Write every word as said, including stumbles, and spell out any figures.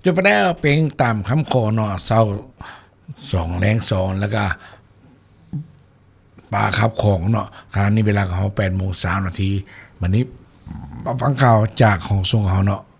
จนไปได้เพลงตามคำขอเนาะเศร้าสองแรงสองแล้วก็ปลาขับของเนาะขณะนี้เวลาของเขาแปดโมงสามนาทีวันนี้มาฟังข่าวจากของทรงเขาเนาะ